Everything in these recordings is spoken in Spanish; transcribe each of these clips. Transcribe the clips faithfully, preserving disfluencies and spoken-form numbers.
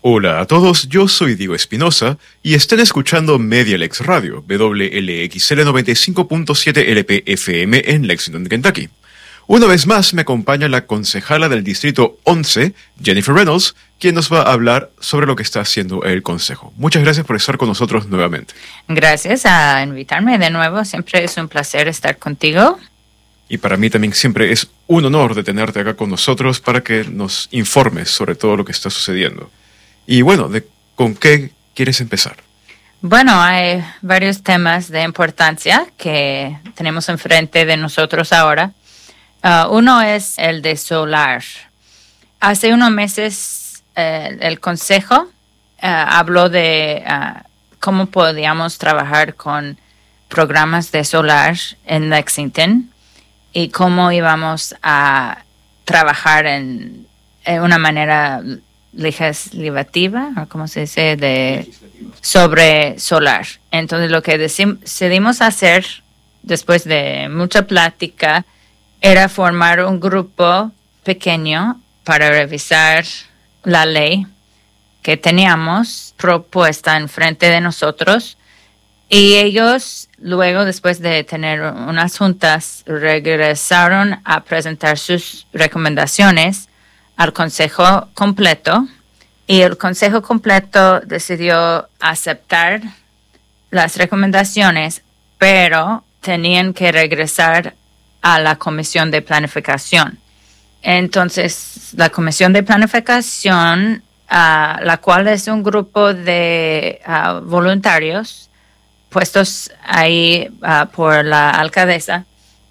Hola a todos, yo soy Diego Espinosa y están escuchando Medialex Radio, W L X L noventa y cinco punto siete L P F M en Lexington, Kentucky. Una vez más me acompaña la concejala del Distrito once, Jennifer Reynolds, quien nos va a hablar sobre lo que está haciendo el Consejo. Muchas gracias por estar con nosotros nuevamente. Gracias a invitarme de nuevo, siempre es un placer estar contigo. Y para mí también siempre es un honor de tenerte acá con nosotros para que nos informes sobre todo lo que está sucediendo. Y bueno, de, ¿con qué quieres empezar? Bueno, hay varios temas de importancia que tenemos enfrente de nosotros ahora. Uh, uno es el de solar. Hace unos meses uh, el Consejo uh, habló de uh, cómo podíamos trabajar con programas de solar en Lexington y cómo íbamos a trabajar en, en una manera legislativa, o como se dice, de sobre solar. Entonces lo que decim- decidimos hacer después de mucha plática era formar un grupo pequeño para revisar la ley que teníamos propuesta enfrente de nosotros, y ellos luego, después de tener unas juntas, regresaron a presentar sus recomendaciones al Consejo completo, y el Consejo completo decidió aceptar las recomendaciones, pero tenían que regresar a la Comisión de Planificación. Entonces, la Comisión de Planificación, uh, la cual es un grupo de uh, voluntarios puestos ahí uh, por la alcaldesa,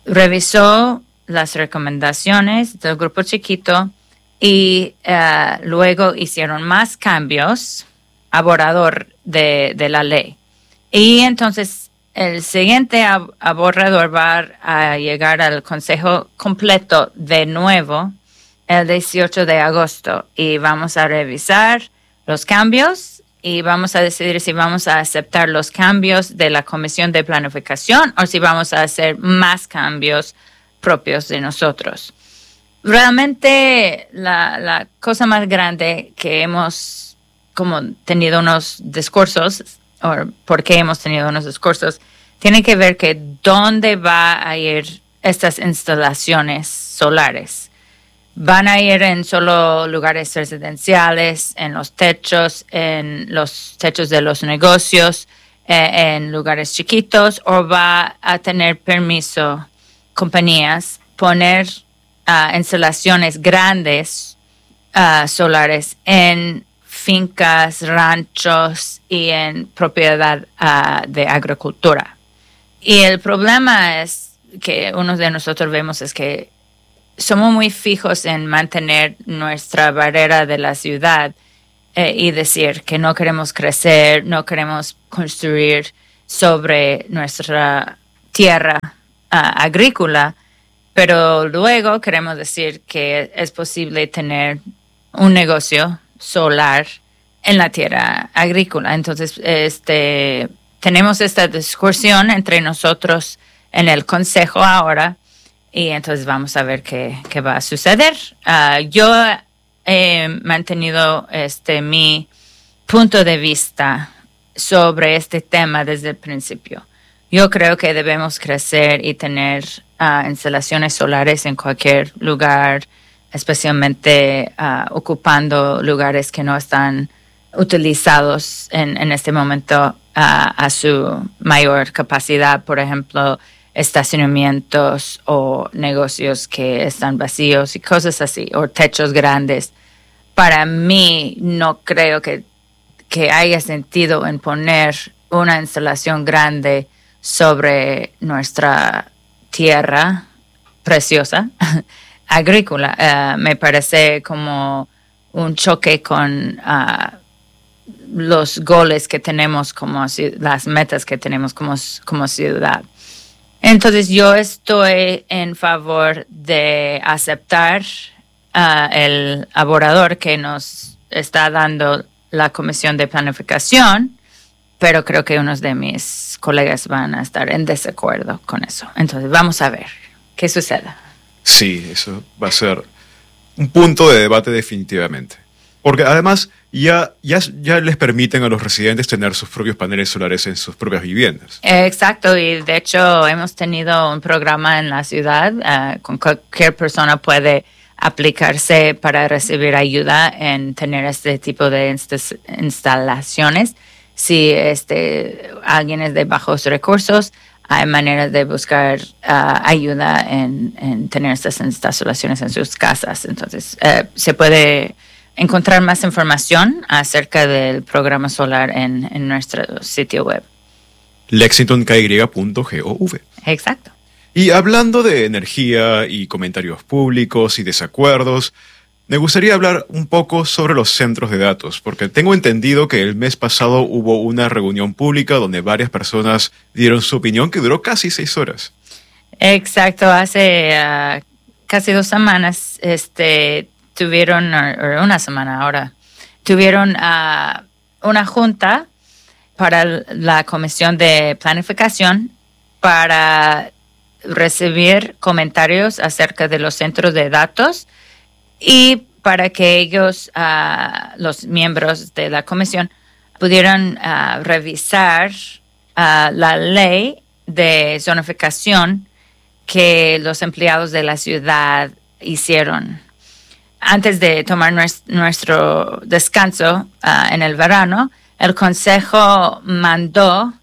revisó las recomendaciones del grupo chiquito y uh, luego hicieron más cambios a borrador de, de la ley. Y entonces el siguiente ab- a borrador va a llegar al Consejo completo de nuevo el dieciocho de agosto, y vamos a revisar los cambios y vamos a decidir si vamos a aceptar los cambios de la Comisión de Planificación o si vamos a hacer más cambios propios de nosotros. Realmente la, la cosa más grande que hemos como tenido unos discursos, o por qué hemos tenido unos discursos, tiene que ver que dónde va a ir estas instalaciones solares. Van a ir en solo lugares residenciales, en los techos, en los techos de los negocios, eh, en lugares chiquitos, o va a tener permiso compañías poner Uh, instalaciones grandes uh, solares en fincas, ranchos y en propiedad uh, de agricultura. Y el problema es que uno de nosotros vemos es que somos muy fijos en mantener nuestra barrera de la ciudad eh, y decir que no queremos crecer, no queremos construir sobre nuestra tierra uh, agrícola. Pero luego queremos decir que es posible tener un negocio solar en la tierra agrícola. Entonces, este, tenemos esta discusión entre nosotros en el Consejo ahora, y entonces vamos a ver qué, qué va a suceder. Uh, yo he mantenido este, mi punto de vista sobre este tema desde el principio. Yo creo que debemos crecer y tener uh, instalaciones solares en cualquier lugar, especialmente uh, ocupando lugares que no están utilizados en, en este momento uh, a su mayor capacidad. Por ejemplo, estacionamientos o negocios que están vacíos y cosas así, o techos grandes. Para mí, no creo que, que haya sentido en poner una instalación grande sobre nuestra tierra preciosa agrícola. Uh, me parece como un choque con uh, los goles que tenemos como las metas que tenemos como, como ciudad. Entonces yo estoy en favor de aceptar uh, el borrador que nos está dando la Comisión de Planificación, pero creo que unos de mis colegas van a estar en desacuerdo con eso. Entonces, vamos a ver qué sucede. Sí, eso va a ser un punto de debate definitivamente. Porque además ya, ya, ya les permiten a los residentes tener sus propios paneles solares en sus propias viviendas. Exacto, y de hecho hemos tenido un programa en la ciudad uh, con cualquier persona puede aplicarse para recibir ayuda en tener este tipo de inst- instalaciones. Si este, alguien es de bajos recursos, hay maneras de buscar uh, ayuda en, en tener estas instalaciones en sus casas. Entonces, uh, se puede encontrar más información acerca del programa solar en, en nuestro sitio web. lexington k y punto gov. Exacto. Y hablando de energía y comentarios públicos y desacuerdos, me gustaría hablar un poco sobre los centros de datos, porque tengo entendido que el mes pasado hubo una reunión pública donde varias personas dieron su opinión que duró casi seis horas. Exacto, hace uh, casi dos semanas este, tuvieron, o una semana ahora, tuvieron uh, una junta para la Comisión de Planificación para recibir comentarios acerca de los centros de datos y para que ellos, uh, los miembros de la comisión, pudieran uh, revisar uh, la ley de zonificación que los empleados de la ciudad hicieron. Antes de tomar nues- nuestro descanso uh, en el verano, el Consejo mandó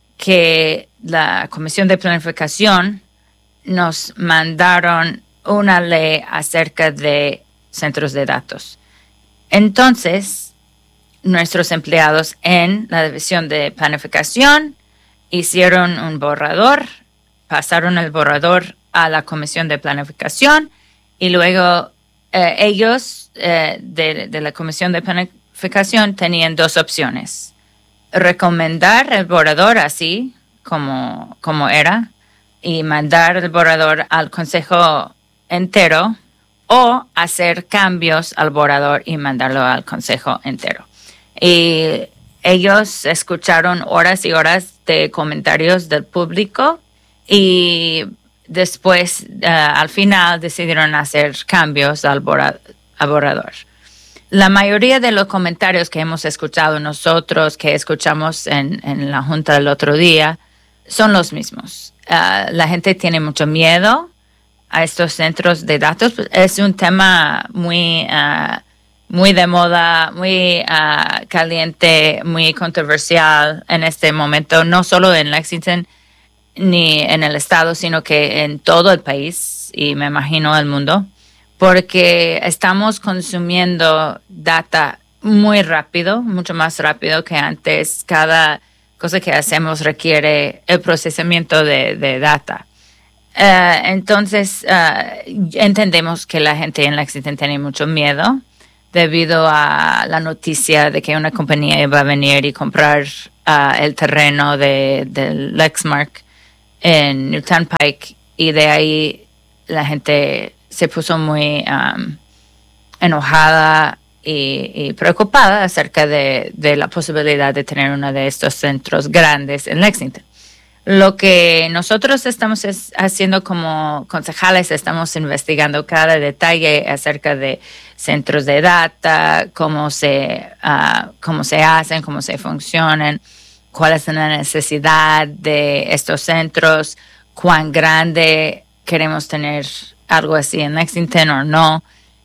que la Comisión de Planificación nos mandaron una ley acerca de centros de datos. Entonces, nuestros empleados en la División de Planificación hicieron un borrador, pasaron el borrador a la Comisión de Planificación y luego eh, ellos eh, de, de la Comisión de Planificación tenían dos opciones. Recomendar el borrador así como, como era y mandar el borrador al Consejo entero o hacer cambios al borrador y mandarlo al Consejo entero. Y ellos escucharon horas y horas de comentarios del público y después, uh, al final, decidieron hacer cambios al, borra- al borrador. La mayoría de los comentarios que hemos escuchado nosotros, que escuchamos en, en la junta del otro día, son los mismos. Uh, la gente tiene mucho miedo a estos centros de datos. Es un tema muy, uh, muy de moda, muy uh, caliente, muy controversial en este momento, no solo en Lexington ni en el estado, sino que en todo el país y me imagino el mundo, porque estamos consumiendo data muy rápido, mucho más rápido que antes. Cada cosa que hacemos requiere el procesamiento de, de data. Uh, entonces, uh, entendemos que la gente en Lexington tiene mucho miedo debido a la noticia de que una compañía iba a venir y comprar uh, el terreno de, de Lexmark en Newtown Pike, y de ahí la gente se puso muy um, enojada y, y preocupada acerca de, de la posibilidad de tener uno de estos centros grandes en Lexington. Lo que nosotros estamos es, haciendo como concejales, estamos investigando cada detalle acerca de centros de data, cómo se, uh, cómo se hacen, cómo se funcionan, cuál es la necesidad de estos centros, cuán grande queremos tener algo así en Lexington o no.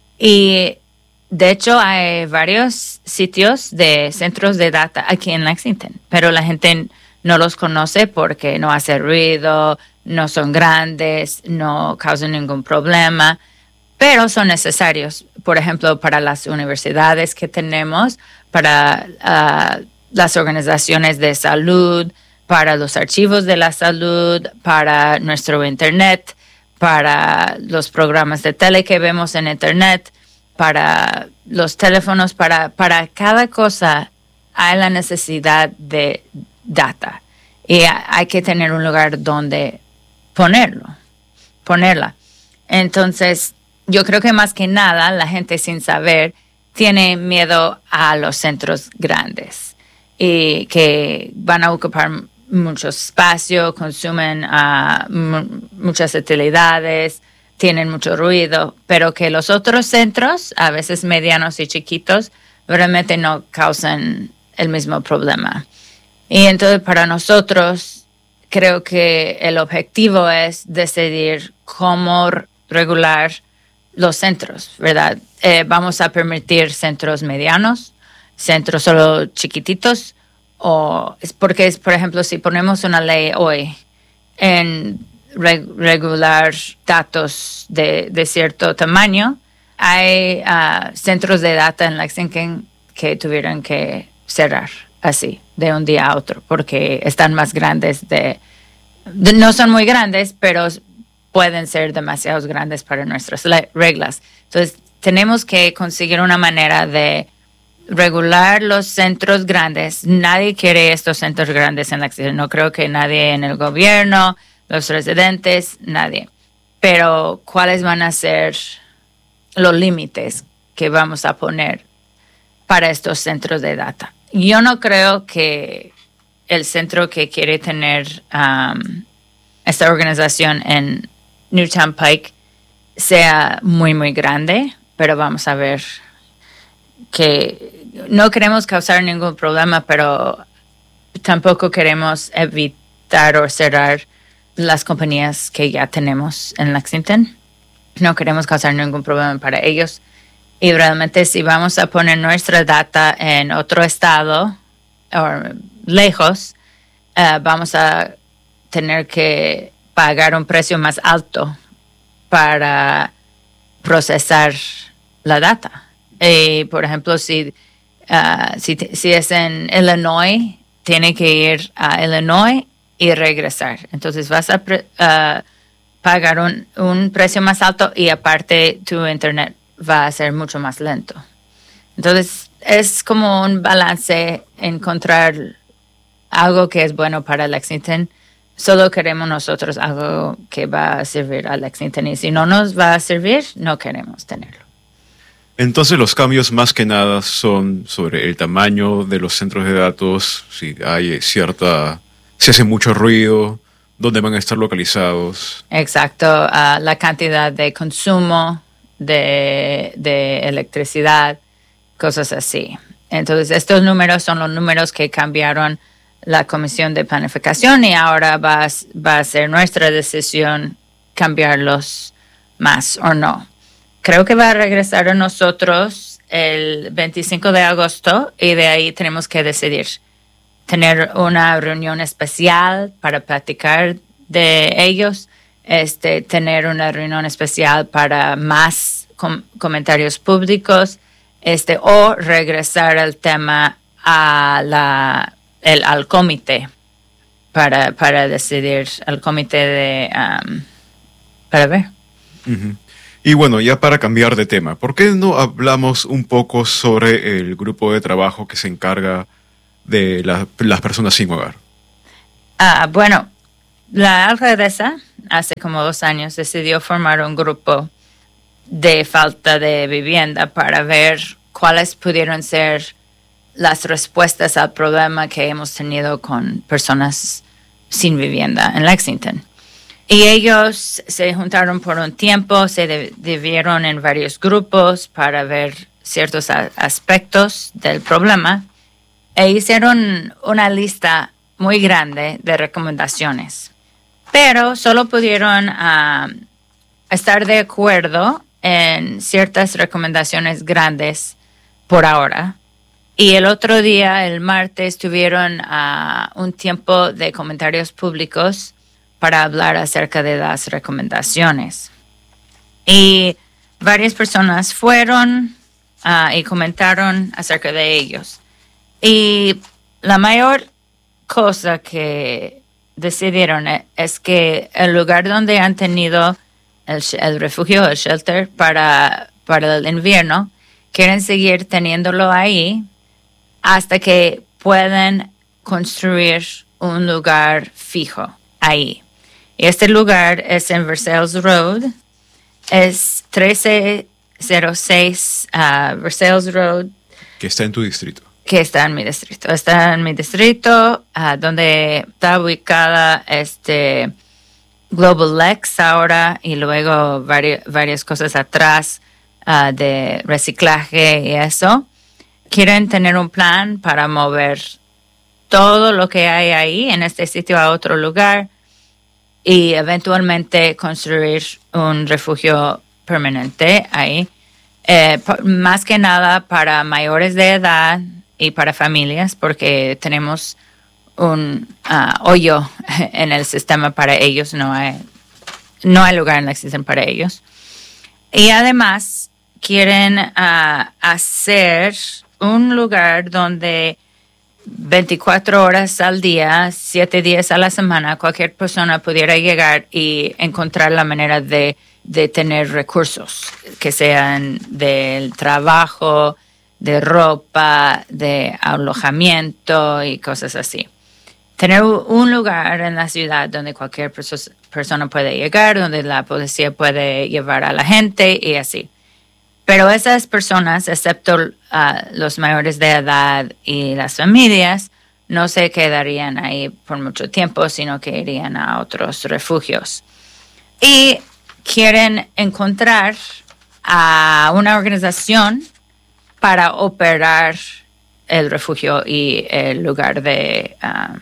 Y de hecho hay varios sitios de centros de data aquí en Lexington, pero la gente no los conoce porque no hace ruido, no son grandes, no causan ningún problema, pero son necesarios, por ejemplo, para las universidades que tenemos, para uh, las organizaciones de salud, para los archivos de la salud, para nuestro internet, para los programas de tele que vemos en internet, para los teléfonos, para, para cada cosa hay la necesidad de data y hay que tener un lugar donde ponerlo, ponerla. Entonces, yo creo que más que nada la gente sin saber tiene miedo a los centros grandes y que van a ocupar mucho espacio, consumen uh, m- muchas utilidades, tienen mucho ruido, pero que los otros centros, a veces medianos y chiquitos, realmente no causan el mismo problema. Y entonces para nosotros creo que el objetivo es decidir cómo regular los centros, ¿verdad? Eh, vamos a permitir centros medianos, centros solo chiquititos, o es porque, es, por ejemplo, si ponemos una ley hoy en reg- regular datos de, de cierto tamaño, hay uh, centros de data en Lexington que tuvieron que cerrar así, de un día a otro, porque están más grandes de, de no son muy grandes, pero pueden ser demasiado grandes para nuestras reglas. Entonces, tenemos que conseguir una manera de regular los centros grandes. Nadie quiere estos centros grandes en la ciudad. No creo que nadie en el gobierno, los residentes, nadie. Pero, ¿cuáles van a ser los límites que vamos a poner para estos centros de data? Yo no creo que el centro que quiere tener um, esta organización en Newtown Pike sea muy, muy grande, pero vamos a ver que no queremos causar ningún problema, pero tampoco queremos evitar o cerrar las compañías que ya tenemos en Lexington. No queremos causar ningún problema para ellos. Y realmente si vamos a poner nuestra data en otro estado o lejos, uh, vamos a tener que pagar un precio más alto para procesar la data. Y, por ejemplo, si, uh, si, si es en Illinois, tiene que ir a Illinois y regresar. Entonces vas a pre, uh, pagar un, un precio más alto y aparte tu internet va a ser mucho más lento. Entonces es como un balance, encontrar algo que es bueno para Lexington. Solo queremos nosotros algo que va a servir a Lexington, y si no nos va a servir, no queremos tenerlo. Entonces los cambios más que nada son sobre el tamaño de los centros de datos, si hay cierta, si hace mucho ruido, dónde van a estar localizados. Exacto, uh, la cantidad de consumo de, de electricidad, cosas así. Entonces estos números son los números que cambiaron la Comisión de Planificación, y ahora va, va a ser nuestra decisión cambiarlos más o no. Creo que va a regresar a nosotros el veinticinco de agosto y de ahí tenemos que decidir. Tener una reunión especial para platicar de ellos, este, tener una reunión especial para más com- comentarios públicos, este, o regresar al tema a la El, al comité para, para decidir, al comité de, um, para ver. Uh-huh. Y bueno, ya para cambiar de tema, ¿por qué no hablamos un poco sobre el grupo de trabajo que se encarga de la, las personas sin hogar? Uh, bueno, la alcaldesa hace como dos años decidió formar un grupo de falta de vivienda para ver cuáles pudieron ser las respuestas al problema que hemos tenido con personas sin vivienda en Lexington. Y ellos se juntaron por un tiempo, se dividieron en varios grupos para ver ciertos a- aspectos del problema e hicieron una lista muy grande de recomendaciones. Pero solo pudieron uh, estar de acuerdo en ciertas recomendaciones grandes por ahora. Y el otro día, el martes, tuvieron uh, un tiempo de comentarios públicos para hablar acerca de las recomendaciones. Y varias personas fueron uh, y comentaron acerca de ellos. Y la mayor cosa que decidieron es que el lugar donde han tenido el, el refugio, el shelter para, para el invierno, quieren seguir teniéndolo ahí hasta que puedan construir un lugar fijo ahí. Este lugar es en Versailles Road, es trece cero seis uh, Versailles Road. Que está en tu distrito. Que está en mi distrito. Está en mi distrito, uh, donde está ubicada este Global Lex ahora y luego vari- varias cosas atrás uh, de reciclaje y eso. Quieren tener un plan para mover todo lo que hay ahí en este sitio a otro lugar y eventualmente construir un refugio permanente ahí. Eh, más que nada para mayores de edad y para familias, porque tenemos un uh, hoyo en el sistema para ellos, no hay, no hay lugar en el sistema para ellos. Y además quieren uh, hacer un lugar donde veinticuatro horas al día, siete días a la semana, cualquier persona pudiera llegar y encontrar la manera de, de tener recursos, que sean del trabajo, de ropa, de alojamiento y cosas así. Tener un lugar en la ciudad donde cualquier perso- persona puede llegar, donde la policía puede llevar a la gente y así. Pero esas personas, excepto uh, los mayores de edad y las familias, no se quedarían ahí por mucho tiempo, sino que irían a otros refugios. Y quieren encontrar a una organización para operar el refugio y el lugar de, um,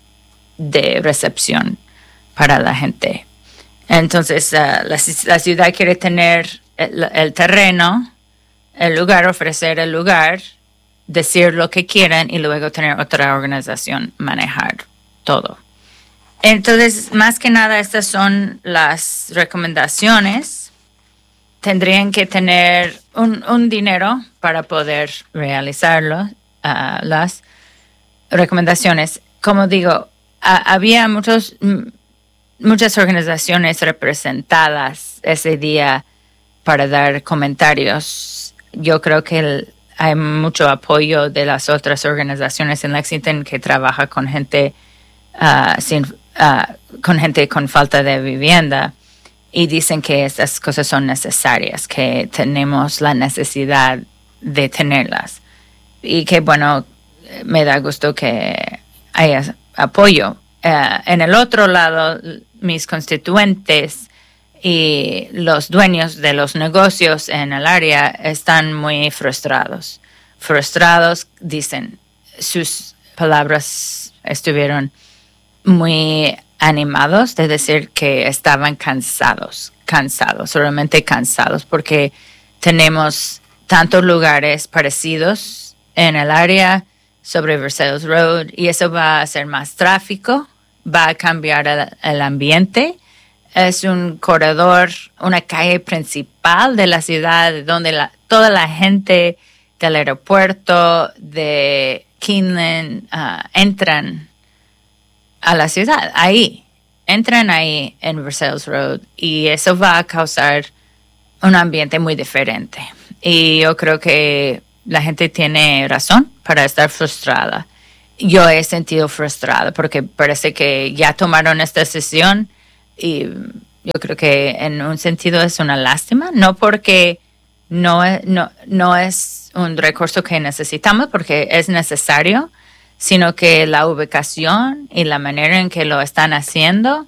de recepción para la gente. Entonces, uh, la, la ciudad quiere tener El, el terreno, el lugar, ofrecer el lugar, decir lo que quieren y luego tener otra organización manejar todo. Entonces, más que nada, estas son las recomendaciones. Tendrían que tener un, un dinero para poder realizarlo, uh, las recomendaciones. Como digo, uh, había muchos, m- muchas organizaciones representadas ese día para dar comentarios. Yo creo que el, hay mucho apoyo de las otras organizaciones en Lexington que trabaja con gente uh, sin, uh, con gente con falta de vivienda y dicen que estas cosas son necesarias, que tenemos la necesidad de tenerlas y que bueno, me da gusto que haya apoyo. Uh, en el otro lado, mis constituyentes y los dueños de los negocios en el área están muy frustrados. Frustrados, dicen, sus palabras estuvieron muy animados de decir que estaban cansados, cansados, realmente cansados, porque tenemos tantos lugares parecidos en el área sobre Versailles Road y eso va a hacer más tráfico, va a cambiar el, el ambiente. Es un corredor, una calle principal de la ciudad donde la, toda la gente del aeropuerto de Keeneland uh, entran a la ciudad, ahí, entran ahí en Versailles Road y eso va a causar un ambiente muy diferente. Y yo creo que la gente tiene razón para estar frustrada. Yo he sentido frustrada porque parece que ya tomaron esta decisión. Y yo creo que en un sentido es una lástima, no porque no es, no, no es un recurso que necesitamos, porque es necesario, sino que la ubicación y la manera en que lo están haciendo.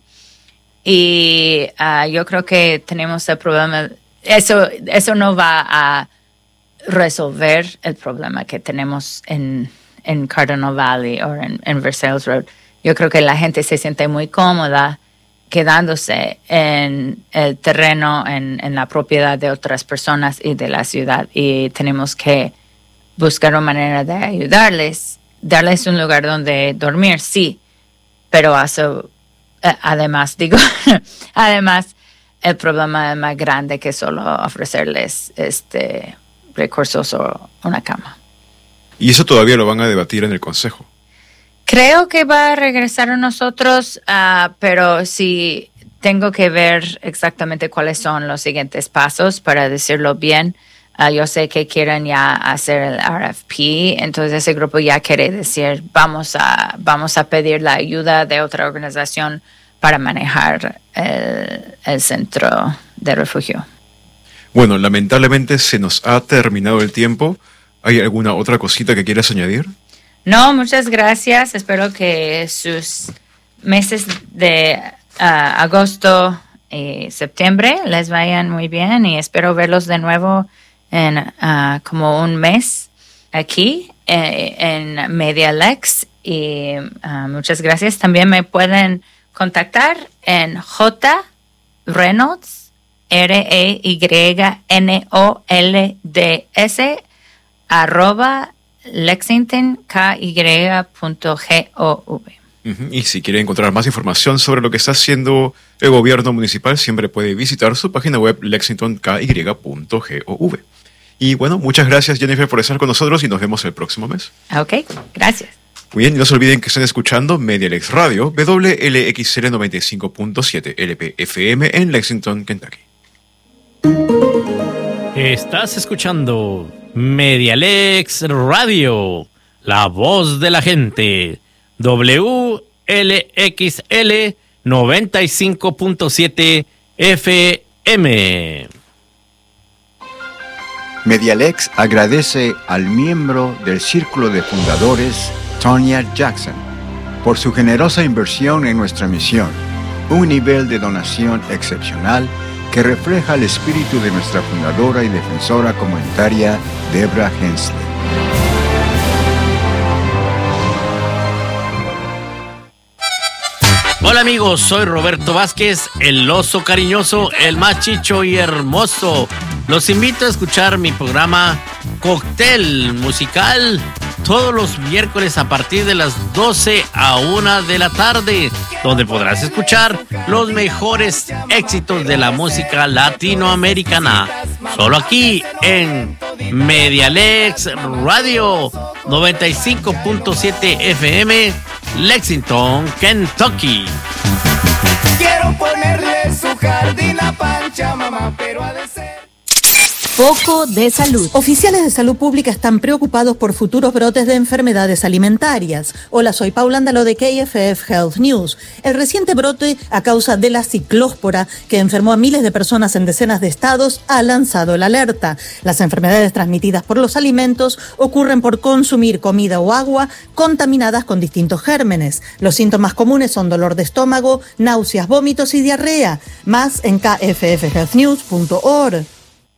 Y uh, yo creo que tenemos el problema, eso, eso no va a resolver el problema que tenemos en, en Cardinal Valley o en, en Versailles Road. Yo creo que la gente se siente muy cómoda quedándose en el terreno, en, en la propiedad de otras personas y de la ciudad. Y tenemos que buscar una manera de ayudarles, darles un lugar donde dormir, sí, pero eso, eh, además, digo, además, el problema es más grande que solo ofrecerles este recursos o una cama. ¿Y eso todavía lo van a debatir en el Consejo? Creo que va a regresar a nosotros, uh, pero sí tengo que ver exactamente cuáles son los siguientes pasos para decirlo bien. Uh, yo sé que quieren ya hacer el R F P, entonces ese grupo ya quiere decir vamos a, vamos a pedir la ayuda de otra organización para manejar el, el centro de refugio. Bueno, lamentablemente se nos ha terminado el tiempo. ¿Hay alguna otra cosita que quieras añadir? No, muchas gracias. Espero que sus meses de agosto y septiembre les vayan muy bien y espero verlos de nuevo en uh, como un mes aquí eh, en MediaLex. Y uh, muchas gracias. También me pueden contactar en J Reynolds, R E Y N O L D S, arroba Lexington K Y punto gov. Uh-huh. Y si quiere encontrar más información sobre lo que está haciendo el gobierno municipal, siempre puede visitar su página web lexington k y punto gov. Y bueno, muchas gracias, Jennifer, por estar con nosotros y nos vemos el próximo mes. Ok, gracias. Muy bien, y no se olviden que están escuchando MediaLex Radio, W L X L noventa y cinco punto siete L P F M en Lexington, Kentucky. Estás escuchando MediaLex Radio, la voz de la gente, W L X L noventa y cinco punto siete F M. MediaLex agradece al miembro del Círculo de Fundadores, Tonya Jackson, por su generosa inversión en nuestra misión, un nivel de donación excepcional que refleja el espíritu de nuestra fundadora y defensora comunitaria, Debra Hensley. Hola amigos, soy Roberto Vázquez, el oso cariñoso, el más chicho y hermoso. Los invito a escuchar mi programa Cóctel Musical todos los miércoles a partir de las doce a una de la tarde, donde podrás escuchar los mejores éxitos de la música latinoamericana. Solo aquí en MediaLex Radio noventa y cinco punto siete F M, Lexington, Kentucky. Quiero ponerle su jardín a Pancha, mamá, pero ha de ser... Foco de salud. Oficiales de salud pública están preocupados por futuros brotes de enfermedades alimentarias. Hola, soy Paula Andaló de K F F Health News. El reciente brote a causa de la ciclóspora, que enfermó a miles de personas en decenas de estados, ha lanzado la alerta. Las enfermedades transmitidas por los alimentos ocurren por consumir comida o agua contaminadas con distintos gérmenes. Los síntomas comunes son dolor de estómago, náuseas, vómitos y diarrea. Más en k f f health news punto org.